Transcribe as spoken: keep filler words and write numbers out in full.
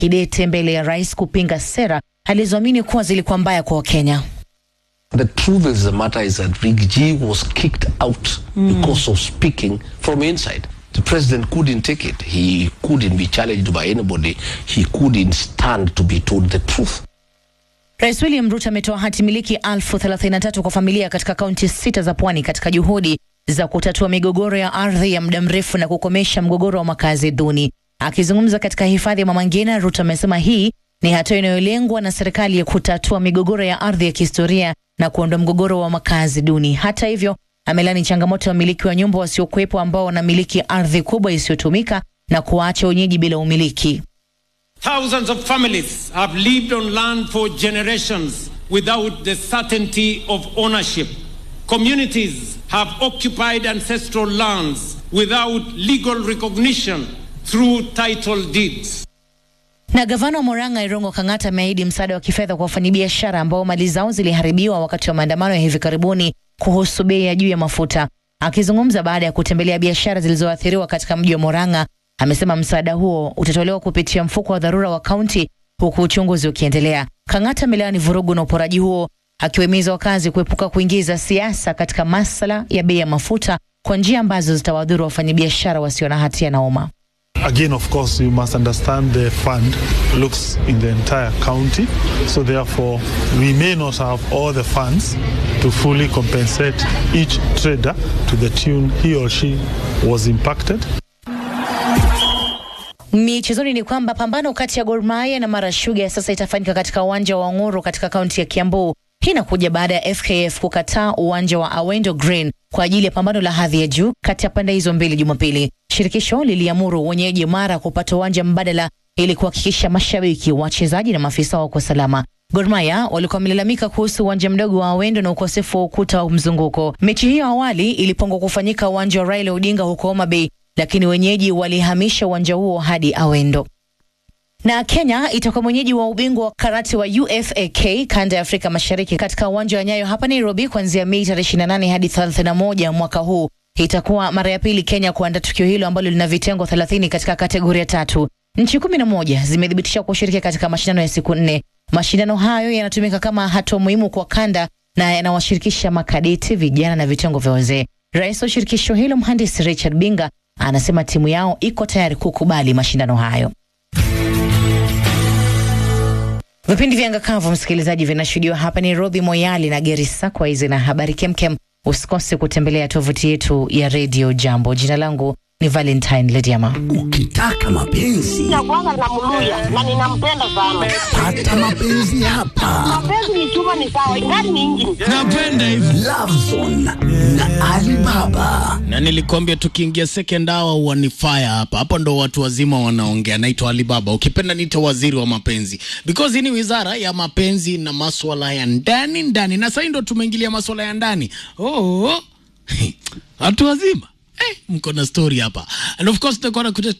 kidete mbele ya rais kupinga sera alizoamini kuwa zilikuwa mbaya kwa Wakenya. The truth is the matter is that Riggy G was kicked out mm. because of speaking from inside. The president couldn't take it. He couldn't be challenged by anybody. He couldn't stand to be told the truth. Rais William Ruto ametoa hati miliki elfu thelathini na tatu kwa familia katika kaunti sita za pwani katika juhudi za kutatua migogoro ya ardhi ya muda mrefu na kukomesha mgogoro wa makazi duni. Akizungumza katika hifadhi ya Mama Ngina, Ruto amesema hii ni hatua inayolengwa na serikali ya kutatua migogoro ya ardhi ya kihistoria na kuondoa mgogoro wa makazi duni. Hata hivyo, amelani changamoto ya wamiliki wa nyumba wasiokuwepo ambao wanamiliki ardhi kubwa isiyotumika na kuacha wenyeji bila umiliki. Thousands of families have lived on land for generations without the certainty of ownership. Communities have occupied ancestral lands without legal recognition through title deeds. Na gavana wa Murang'a Irungu Kang'ata ameahidi msaada wa kifedha kwa wafanyabiashara ambao mali zao ziliharibiwa wakati wa maandamano ya hivi karibuni kuhusu bei ya juu ya mafuta. Akizungumza baada ya kutembelea biashara zilizoathiriwa katika mji wa Murang'a, amesema msaada huo utatolewa kupitia mfuko wa dharura wa kaunti huku uchunguzi ukiendelea. Kang'ata amelaani vurugu na uporaji huo, akiwahimiza wakazi kuepuka kuingiza siasa katika masuala ya bei ya mafuta kwa njia ambazo zitawadhuru wafanyabiashara wasio na hatia na umma. Again, of course, you must understand the fund looks in the entire county. So therefore, we may not have all the funds to fully compensate each trader to the tune he or she was impacted. Michezoni ni kwamba pambano kati ya Gor Mahia na Mara Sugar sasa itafanyika katika uwanja wa Ng'oro katika kaunti ya Kiambu. Hii inakuja baada ya F K F kukataa uwanja wa Awendo Green kwa ajili ya pambano la hadhi ya juu kati ya pande hizo mbili Jumapili. Shirikisho liliamuru wenyeji Mara kupata uwanja mbadala ili kuhakikisha mashabiki, wachezaji na maafisa wako salama. Gor Mahia walikuwa wamelalamika kuhusu uwanja mdogo wa Awendo na ukosefu wa ukuta wa mzunguko. Mechi hiyo awali ilipangwa kufanyika uwanja wa Raila Odinga huko Homa Bay, lakini wenyeji walihamisha uwanja huo hadi Awendo. Na Kenya itakuwa mwenyeji wa ubingwa wa karate wa U F A K kanda ya Afrika Mashariki katika uwanja wa Nyayo hapa Nairobi kuanzia Mei tarehe ishirini na nane hadi thelathini na moja mwaka huu. Itakuwa mara ya pili Kenya kuandaa tukio hilo ambalo lina vitengo thelathini katika kategoria tatu. Nchi kumi na moja zimedhibitisha kushiriki katika mashindano ya siku nne. Mashindano hayo yanatumika kama hatua muhimu kwa kanda na yanawashirikisha makadeti, vijana na vitengo vya wazee. Rais wa shirikisho hilo Mhandisi Richard Binga anasema timu yao iko tayari kukubali mashindano hayo. Vipindi vya Ngakavu msikilizaji vinashuhudiwa hapa Nairobi, Moyale na Garissa. Kwa hizo na habari kemkem, usikose kutembelea tovuti yetu ya Radio Jambo. Jina langu ni Valentine Lediama. Ukitaka mapenzi ya kwanza namuluya na ninampenda sana. Pata mapenzi hapa. Mapenzi ni chuma ni sawa, ingani ni injini. Napenda hivi. Love Zone na Alibaba. Na nilikwambia tukiingia second hour wanifire hapa. Hapo ndo watu wazima wanaongea. Naitwa Alibaba. Ukipenda niite waziri wa mapenzi. Because hii ni wizara ya mapenzi na masuala ya ndani ndani. Na sasa ndo tumeingilia masuala ya ndani. Oh. Watu wazima. Eh, mko na story hapa. And of course tutakuwa